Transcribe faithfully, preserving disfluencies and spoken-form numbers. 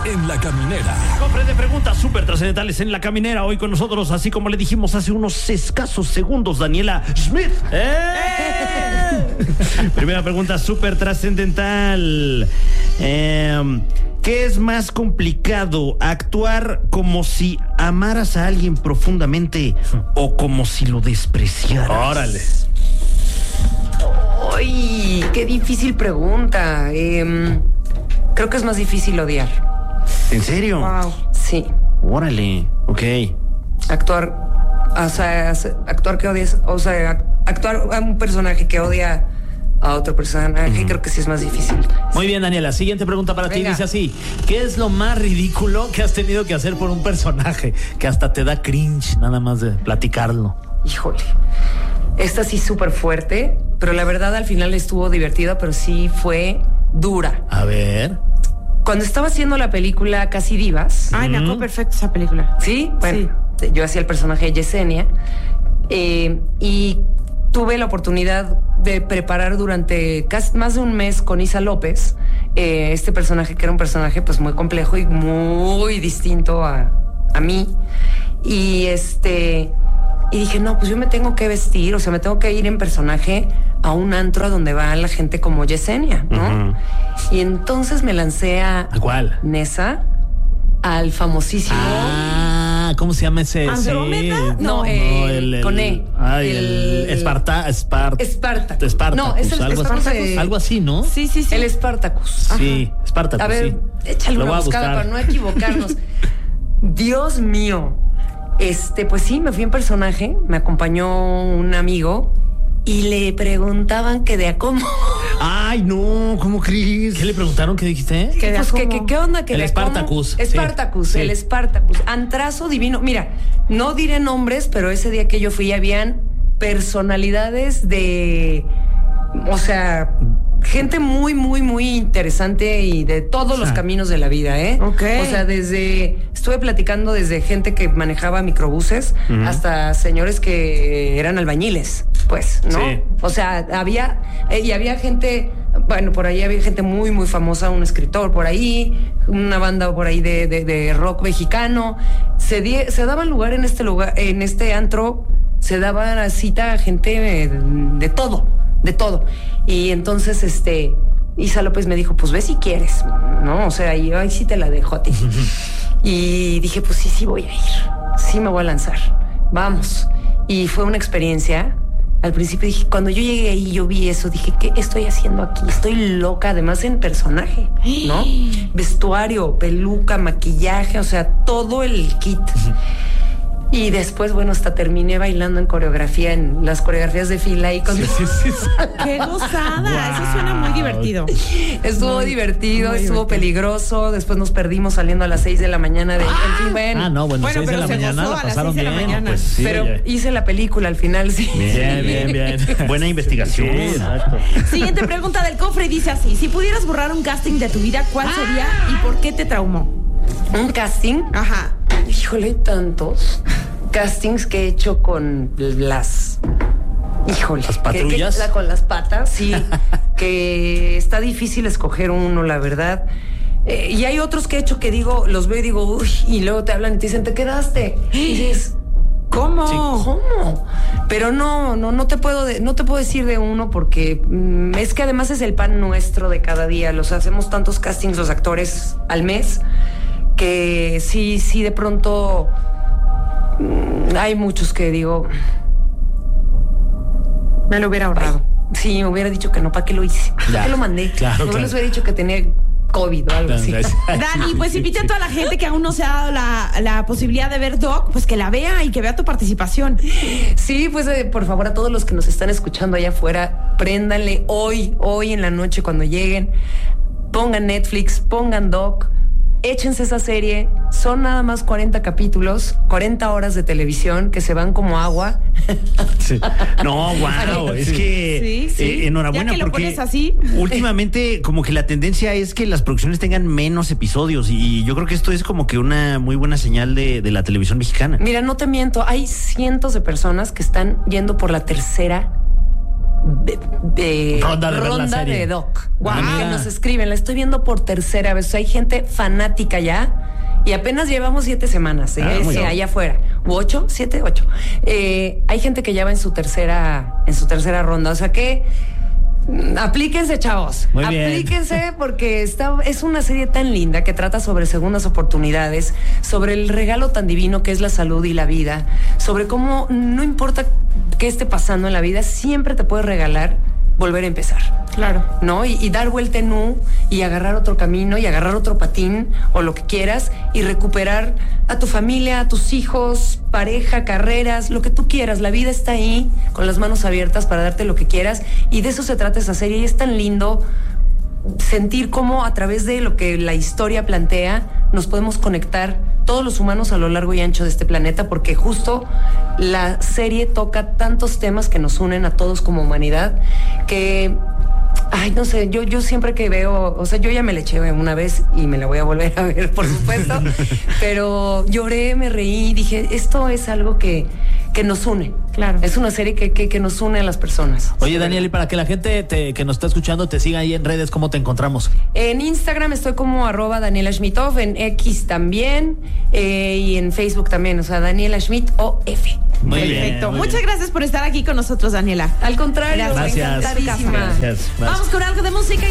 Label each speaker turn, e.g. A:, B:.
A: en La Caminera.
B: Cofre de preguntas súper trascendentales en La Caminera. Hoy con nosotros, así como le dijimos hace unos escasos segundos, Daniela Smith. ¡Eh! Primera pregunta súper trascendental. Eh, ¿Qué es más complicado? ¿Actuar como si amaras a alguien profundamente o como si lo despreciaras?
C: Órale.
D: Ay, qué difícil pregunta. Eh, creo que es más difícil odiar.
B: ¿En serio?
D: Wow. Sí.
B: Órale, ok.
D: Actuar, o sea, actuar que odias, o sea, actuar a un personaje que odia a otro personaje, uh-huh. Creo que sí es más difícil.
C: Muy bien, Daniela. Siguiente pregunta para
D: Venga.
C: ti. Dice así: ¿qué es lo más ridículo que has tenido que hacer por un personaje que hasta te da cringe nada más de platicarlo?
D: Híjole. Esta sí súper fuerte, pero la verdad al final estuvo divertida, pero sí fue dura.
C: A ver.
D: Cuando estaba haciendo la película Casi Divas.
E: Ay, me acuerdo perfecto esa película.
D: ¿Sí? Bueno, sí. Yo hacía el personaje de Yesenia. Eh, y tuve la oportunidad de preparar durante casi más de un mes con Isa López eh, este personaje, que era un personaje pues muy complejo y muy distinto a, a mí. Y este... Y dije, no, pues yo me tengo que vestir, o sea, me tengo que ir en personaje a un antro donde va la gente como Yesenia, ¿no? Uh-huh. Y entonces me lancé a...
C: ¿A cuál?
D: Nessa, al famosísimo...
C: Ah, ¿cómo se llama ese?
E: ¿Andrómeda?
D: Sí. No, eh,
C: no, el, el,
D: con E.
C: Ay, el, el Esparta, Espart,
D: Espartacus.
C: Espartacus.
D: No, es el
C: algo,
D: Espartacus.
C: algo así, ¿no?
E: Sí, sí, sí.
D: El Espartacus.
C: Sí, Espartacus,
D: a ver,
C: sí.
D: échale
C: Lo
D: una
C: voy a
D: buscada
C: buscar.
D: para no equivocarnos. Dios mío. Este, pues sí, me fui en personaje, me acompañó un amigo y le preguntaban que de a cómo.
B: Ay, no, ¿cómo crees?
C: ¿Qué le preguntaron? ¿Qué dijiste?
D: Que pues, que, que, ¿qué onda? Que
C: el
D: de a
C: Espartacus.
D: cómo? Espartacus,
C: sí.
D: el Espartacus. Antrazo divino. Mira, no diré nombres, pero ese día que yo fui habían personalidades de, o sea, gente muy, muy, muy interesante y de todos los caminos de la vida, ¿eh?
E: Ok.
D: O sea, desde... Estuve platicando desde gente que manejaba microbuses uh-huh. hasta señores que eran albañiles, pues, ¿no?
C: Sí.
D: O sea, había... Eh, y había gente... Bueno, por ahí había gente muy, muy famosa, un escritor por ahí, una banda por ahí de, de, de rock mexicano. Se, di, se daba lugar en este lugar, en este antro, se daba cita a gente de, de todo, de todo. Y entonces, este, Isa López me dijo, pues ve si quieres, ¿no? O sea, yo ahí sí te la dejo a ti. Y dije, pues sí, sí voy a ir, sí me voy a lanzar, vamos. Y fue una experiencia. Al principio dije, cuando yo llegué ahí, yo vi eso, dije, ¿qué estoy haciendo aquí? Estoy loca, además en personaje, ¿no? Vestuario, peluca, maquillaje, o sea, todo el kit. Y después, bueno, hasta terminé bailando en coreografía, en las coreografías de fila ahí con...
C: Sí, sí, sí.
E: ¡Qué gozada! Wow. Eso suena muy divertido.
D: Estuvo
E: muy,
D: divertido,
E: muy
D: estuvo
E: divertido.
D: peligroso. Después nos perdimos saliendo a las seis de la mañana de...
E: Ah,
D: en fin, bueno.
C: Ah, no, bueno,
E: Bueno,
C: seis de
E: pero
C: la
E: se
C: mañana
E: gozó
C: la
E: a las
C: pasaron
E: seis de la
C: bien.
E: mañana.
C: Pues, sí,
D: Pero
C: oye.
D: hice la película al final, sí.
C: Bien, bien, bien.
B: Buena investigación.
C: Sí, exacto.
E: Siguiente pregunta del cofre y dice así: si pudieras borrar un casting de tu vida, ¿cuál sería y por qué te traumó?
D: Un casting.
E: Ajá.
D: Híjole, tantos castings que he hecho con las... Híjole.
C: ¿Las patrullas?
D: Que, que, con las patas, sí. Que está difícil escoger uno, la verdad. Eh, y hay otros que he hecho que digo, los veo y digo, uy, y luego te hablan y te dicen, ¿te quedaste? Y dices,
E: ¿Cómo?
D: Sí, ¿cómo? Pero no, no, no te puedo, de, no te puedo decir de uno porque mm, es que además es el pan nuestro de cada día. Los hacemos tantos castings los actores al mes que sí, sí de pronto mm, hay muchos que digo,
E: me lo hubiera ahorrado.
D: Ay, sí, me hubiera dicho que no, ¿para qué lo hice? ¿Para
C: Ya,
D: qué lo mandé?
C: claro,
D: No
C: claro.
D: les hubiera dicho que tenía COVID o algo así.
E: Dani, pues invita a toda la gente que aún no se ha dado la, la posibilidad de ver Doc, pues que la vea y que vea tu participación.
D: Sí, pues eh, por favor a todos los que nos están escuchando allá afuera, préndanle hoy, hoy en la noche cuando lleguen, pongan Netflix, pongan Doc, échense esa serie. Son nada más cuarenta capítulos, cuarenta horas de televisión que se van como agua.
B: Sí. No, wow, es que
E: Sí, sí.
B: eh, enhorabuena
E: Ya que lo
B: porque
E: pones así.
B: últimamente como que la tendencia es que las producciones tengan menos episodios y yo creo que esto es como que una muy buena señal de, de la televisión mexicana.
D: Mira, no te miento, hay cientos de personas que están yendo por la tercera de, de
C: Ronda de ver la
D: ronda
C: serie.
D: de doc.
C: Wow.
D: Que nos escriben, la estoy viendo por tercera vez. O sea, hay gente fanática ya y apenas llevamos siete semanas, ¿eh?
B: Ah, muy
D: Sí,
B: bien.
D: allá afuera. ¿U ocho? ¿Siete? ¿Ocho? Eh, hay gente que ya va en su tercera, en su tercera ronda. O sea que mm, aplíquense, chavos.
C: Muy bien.
D: Aplíquense porque está, es una serie tan linda que trata sobre segundas oportunidades, sobre el regalo tan divino que es la salud y la vida, sobre cómo no importa qué esté pasando en la vida, siempre te puedes regalar volver a empezar.
E: Claro.
D: ¿No? Y, y dar vuelta en U y agarrar otro camino y agarrar otro patín o lo que quieras y recuperar a tu familia, a tus hijos, pareja, carreras, lo que tú quieras. La vida está ahí con las manos abiertas para darte lo que quieras y de eso se trata esa serie y es tan lindo sentir cómo a través de lo que la historia plantea nos podemos conectar todos los humanos a lo largo y ancho de este planeta porque justo la serie toca tantos temas que nos unen a todos como humanidad que ay, no sé, yo, yo siempre que veo, o sea, yo ya me la eché una vez y me la voy a volver a ver, por supuesto, pero lloré, me reí, dije, esto es algo que, que nos une.
E: Claro.
D: Es una serie que, que, que nos une a las personas.
C: Oye, Daniel, y para que la gente te- que nos está escuchando te siga ahí en redes, ¿cómo te encontramos?
D: En Instagram estoy como arroba Daniela Schmidtov, en X también, eh, y en Facebook también, o sea, Daniela Schmidt O F.
C: Muy bien,
E: Perfecto.
C: muy
E: Muchas
C: bien.
E: gracias por estar aquí con nosotros, Daniela.
D: Al contrario,
E: Gracias.
D: encantadísima.
B: Gracias.
E: Vamos con algo de música.